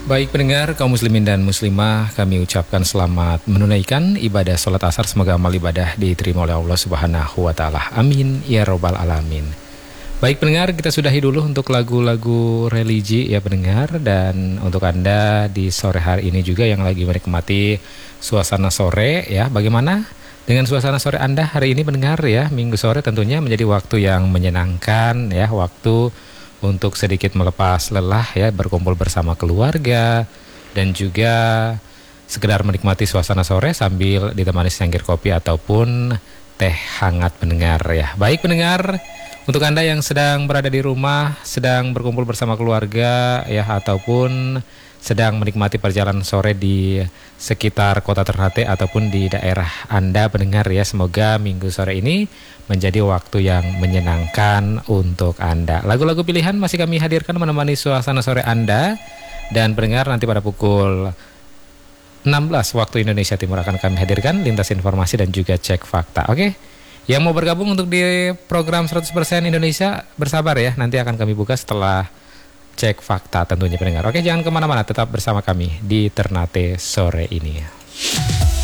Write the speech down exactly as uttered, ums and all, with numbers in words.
Baik pendengar kaum muslimin dan muslimah, kami ucapkan selamat menunaikan ibadah sholat asar. Semoga amal ibadah diterima oleh Allah Subhanahu wa Ta'ala. Amin ya Rabbal Alamin. Baik pendengar, kita sudahi dulu untuk lagu-lagu religi ya pendengar. Dan untuk Anda di sore hari ini juga yang lagi menikmati suasana sore ya, bagaimana dengan suasana sore Anda hari ini pendengar ya? Minggu sore tentunya menjadi waktu yang menyenangkan ya, waktu untuk sedikit melepas lelah ya, berkumpul bersama keluarga dan juga sekedar menikmati suasana sore sambil ditemani secangkir kopi ataupun teh hangat pendengar ya. Baik pendengar, untuk Anda yang sedang berada di rumah, sedang berkumpul bersama keluarga ya, ataupun sedang menikmati perjalanan sore di sekitar kota Ternate ataupun di daerah Anda pendengar ya, semoga minggu sore ini menjadi waktu yang menyenangkan untuk Anda. Lagu-lagu pilihan masih kami hadirkan menemani suasana sore Anda. Dan pendengar, nanti pada pukul enam belas waktu Indonesia Timur akan kami hadirkan lintas informasi dan juga cek fakta. Oke, yang mau bergabung untuk di program seratus persen Indonesia, bersabar ya, nanti akan kami buka setelah cek fakta tentunya pendengar. Oke, jangan kemana-mana, tetap bersama kami di Ternate sore ini.